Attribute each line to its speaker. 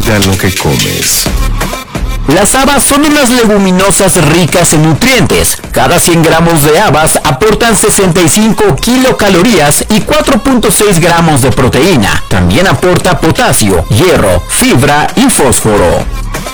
Speaker 1: Cuida lo que comes.
Speaker 2: Las habas son unas leguminosas ricas en nutrientes. Cada 100 gramos de habas aportan 65 kilocalorías y 4.6 gramos de proteína. También aporta potasio, hierro, fibra y fósforo.